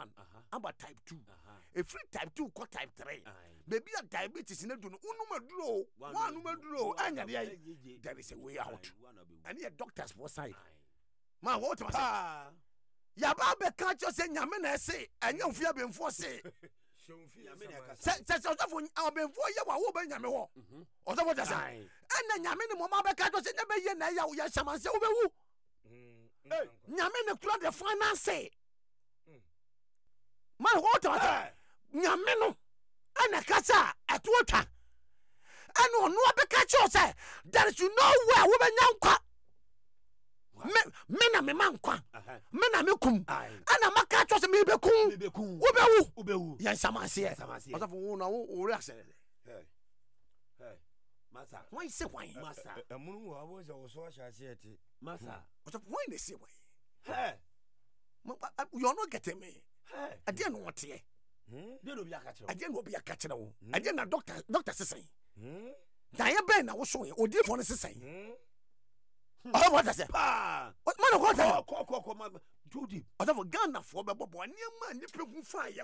1 aba type 2 free type 2 ko type 3 baby a diabetes na do no unum aduro anya dey there is a way out and your doctors for side man what was say ya ba be ka cho say nyame na say anya ofia bemfo say se so bemfo ye wa wo be nyame wo o so what say ena nyame ne mo ma be ka cho say na be ye na ya shamanse wo be wu nyame ne kula the finance man what was say nyame no ana kasa atwotwa eno no be ka cho say there is nowhere wo be nyankwa me na me mankwa me na me kum ana maka cho se me be kum wo be wu yan samase o so wo na wo reaction hey masa why say why masa amunu wo abo se wo so ahase eti masa o so why they say why hey you not getting me hey ade no wote de no bi aka kire ade no bi aka kire wo ade na doctor sesan dan ye ben na wo so ye odi fo no sesan oh what I say what man what I ko do deep o so Ghana fo be bobo ani ma ni pegun fa